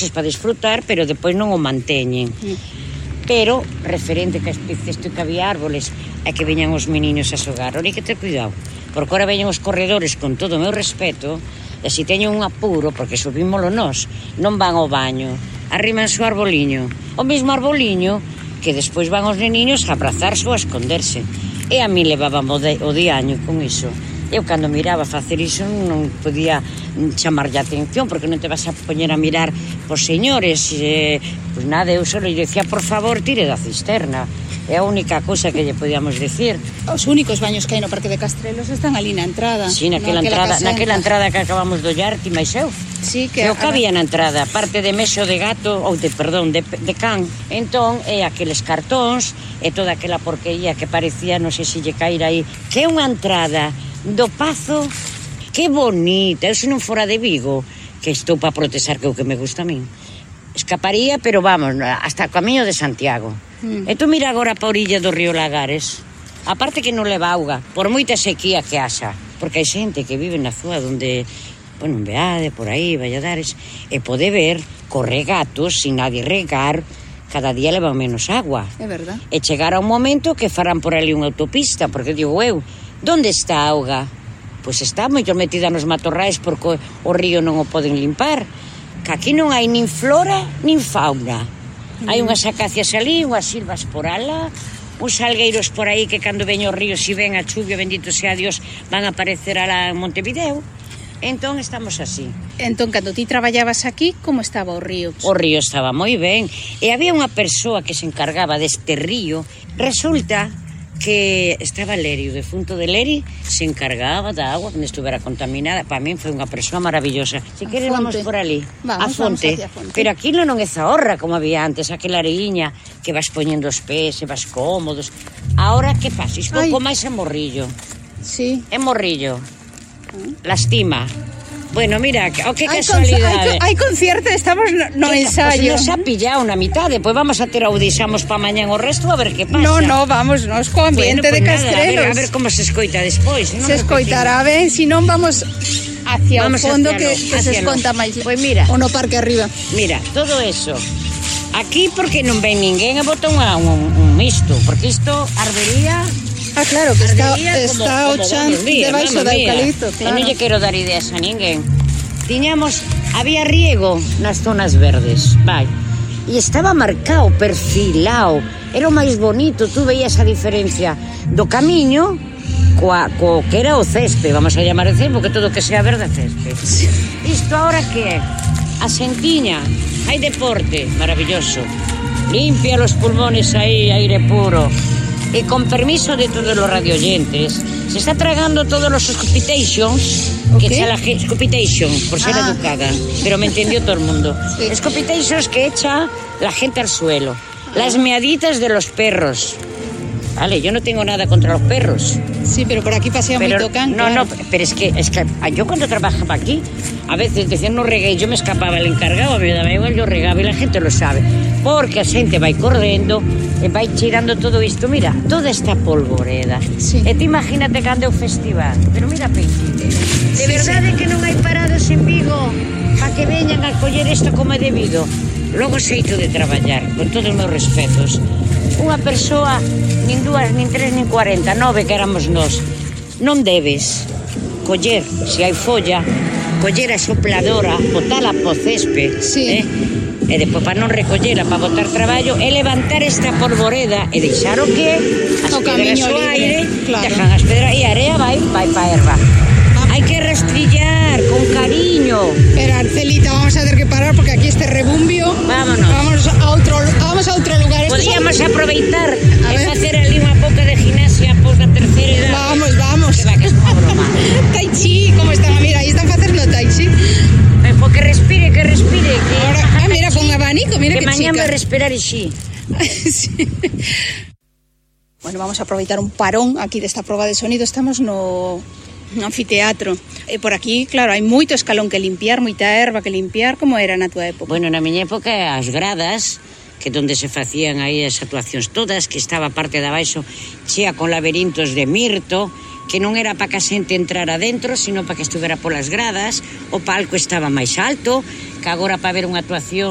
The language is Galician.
cousas para disfrutar, pero depois non o manteñen. Pero, referente que as pices que había árboles e que veñan os meniños a xogar, ora hai que ter cuidado, porque ora veñen os corredores con todo o meu respeto, e se teñen un apuro, porque subímolo nós, non van ao baño, arriman o arboliño, o mesmo arboliño que despois van os neniños a abrazarse ou a esconderse. E a mí levábamos o diaño con iso. Eu, cando miraba facer iso, non podía chamarlle a atención, porque non te vas a poñer a mirar os señores. Pois nada, eu só lle decía, por favor, tire da cisterna. É a única cousa que lle podíamos decir. Os únicos baños que hai no Parque de Castrelos están ali na entrada. Sí, naquela entrada que acabamos de ollar, ti máis eu. Sí, que eu cabía na entrada, parte de mexo de gato, ou de can. Entón, é aqueles cartóns, e toda aquela porquería que parecía, non sei se lle caíra aí, que é unha entrada do Pazo, que bonita. Eu se non fora de Vigo, que estou para protestar, que é o que me gusta a min, escaparía, pero vamos, hasta o camiño de Santiago. E tú mira agora pa orilla do río Lagares, aparte que non leva auga, por moita sequía que haxa, porque hai xente que vive na zona donde, bueno, en Beade, por aí, Valladares, e pode ver corregatos sin nadie regar, cada día levan menos agua. É verdad. E chegará un momento que farán por ali unha autopista, porque digo eu, onde está a auga? Pois está moito metida nos matorrais porque o río non o poden limpar. Que aquí non hai nin flora nin fauna. Hai unhas acacias ali, unhas silvas por ala, uns salgueiros por aí que cando veño o río, si ven a chuvia, bendito sea Dios, van a aparecer alá en Montevideo. Entón estamos así. Entón, cando ti traballabas aquí, como estaba o río? O río estaba moi ben. E había unha persoa que se encargaba deste río. Resulta que estaba Leri, o defunto de Leri, se encargaba da agua que non estuvera contaminada. Para min foi unha persoa maravillosa. Se queres vamos por ali, a fonte. Pero aquilo non é zahorra como había antes, aquela areiña que vas poñendo os pés e vas cómodos. Ahora que pasa? Isto pouco máis é morrillo. Sí. É morrillo. Lastima. Bueno, mira, oh, que casualidade. Hai concierto, estamos no ensayo. Pois nos ha pillado na mitade, pois vamos a ter audixamos pa mañán o resto a ver que pasa. No, vamos, nos co ambiente de Castrelos. A ver como se escoita despois. Se escoitará ben, se non vamos hacia o fondo que se esconta máis. Pois mira. O no parque arriba. Mira, todo eso. Aquí porque non ven ninguén e bota un isto, porque isto ardería. Ah, claro, que está o chan debaixo da eucalipto, claro. E non lle quero dar ideas a ninguén. Había riego nas zonas verdes, vai. E estaba marcado, perfilado. Era o máis bonito, tú veías a diferencia do camiño co que era o césped, vamos a llamar o césped, porque todo que sea verde é césped. Isto ahora que é? A Sentiña, hai deporte, maravilloso. Limpia los pulmones aí, aire puro. E con permiso de todos los radioyentes, se está tragando todos los scopitations, que echa la gente, scopitation, por ser educada, pero me entendió todo el mundo. Sí. Scopitations que echa la gente al suelo, las meaditas de los perros. Vale, yo no tengo nada contra los perros. Sí, pero por aquí pasea moito can. No, pero es que yo cuando trabajaba aquí, a veces decían no reguei, yo me escapaba, el encargado me daba igual, yo regaba y la gente lo sabe. Porque a xente vai correndo e vai cheirando todo isto. Mira, toda esta polvoreda. Sí. E ti imagínate cando é o festival. Pero mira, Peixite, de verdade que non hai parados en Vigo para que veñan a coller isto como é debido. Logo xeito de traballar, con todos os meus respetos. Unha persoa, nin 2, nin 3, nin 40, 9 que éramos nós. Non debes coller, se hai folla, coller a sopladora, botala po césped, e depois para non recollela, para botar traballo, e levantar esta polvoreda e deixar o que as pedras o aire, claro. Dejan as pedras e a area vai pa erva. Hai que rastrillar con cariño. Pero Arcelita, vamos a ter que parar porque aquí este rebumbio. Vámonos. Vamos a outro lugar. Podíamos aproveitar e facer ali unha pouca de gimnasia pos da terceira edad. Vamos. Que va, que é unha broma. Tai chi, como están? Mira, aí están facendo tai chi. Porque respire. Que ahora, mira, con abanico, mira que chica. Que mañán vai respirar así. Sí. Bueno, vamos a aproveitar un parón aquí desta proba de sonido. Estamos no anfiteatro. E por aquí, claro, hai moito escalón que limpiar, moita erva que limpiar. Como era na tua época? Bueno, na miña época as gradas, que donde se facían aí as actuacións todas, que estaba a parte de abaixo chea con laberintos de mirto, que non era para que a xente entrara dentro, sino para que estuvera polas gradas. O palco estaba máis alto, que agora para ver unha actuación